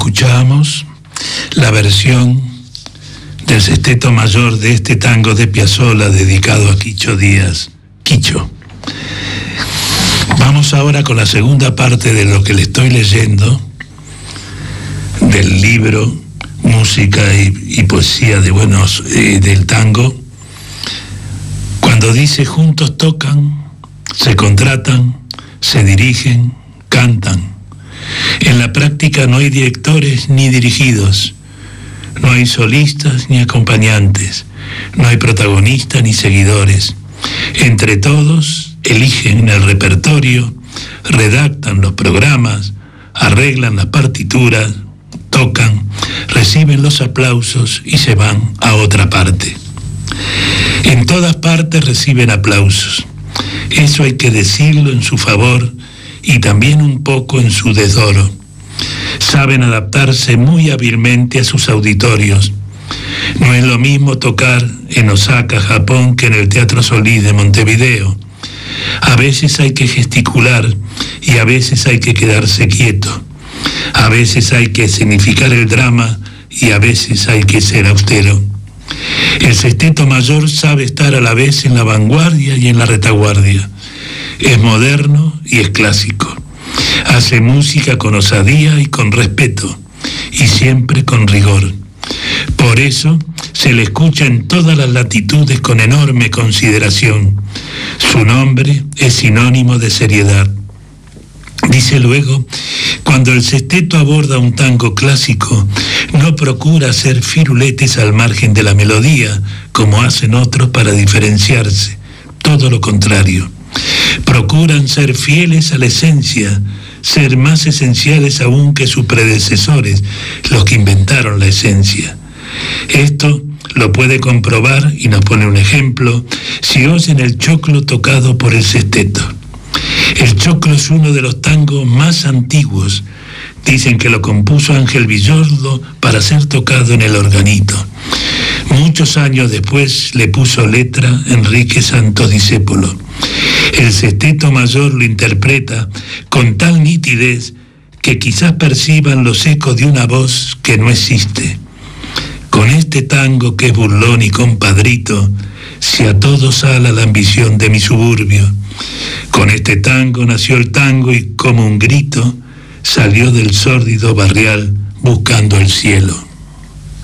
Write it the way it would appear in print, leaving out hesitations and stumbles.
escuchamos la versión del sexteto mayor de este tango de Piazzolla dedicado a Quicho Díaz. Quicho. Vamos ahora con la segunda parte de lo que le estoy leyendo del libro Música y Poesía del tango, cuando dice: juntos tocan, se contratan, se dirigen, cantan. En la práctica no hay directores ni dirigidos, no hay solistas ni acompañantes, no hay protagonistas ni seguidores. Entre todos eligen el repertorio, redactan los programas, arreglan las partituras, tocan, reciben los aplausos y se van a otra parte. En todas partes reciben aplausos. Eso hay que decirlo en su favor y también un poco en su desdoro. Saben adaptarse muy hábilmente a sus auditorios. No es lo mismo tocar en Osaka, Japón, que en el Teatro Solís de Montevideo. A veces hay que gesticular y a veces hay que quedarse quieto. A veces hay que significar el drama y a veces hay que ser austero. El sexteto mayor sabe estar a la vez en la vanguardia y en la retaguardia. Es moderno y es clásico. Hace música con osadía y con respeto, y siempre con rigor. Por eso se le escucha en todas las latitudes con enorme consideración. Su nombre es sinónimo de seriedad. Dice luego: cuando el sexteto aborda un tango clásico, no procura hacer firuletes al margen de la melodía, como hacen otros para diferenciarse. Todo lo contrario. Procuran ser fieles a la esencia, ser más esenciales aún que sus predecesores, los que inventaron la esencia. Esto lo puede comprobar, y nos pone un ejemplo, si oyen el choclo tocado por el sexteto. El choclo es uno de los tangos más antiguos. Dicen que lo compuso Ángel Villoldo para ser tocado en el organito. Muchos años después le puso letra Enrique Santos Discépolo. El sexteto mayor lo interpreta con tal nitidez que quizás perciban los ecos de una voz que no existe. Con este tango que es burlón y compadrito, si a todos ala la ambición de mi suburbio. Con este tango nació el tango y como un grito salió del sórdido barrial buscando el cielo.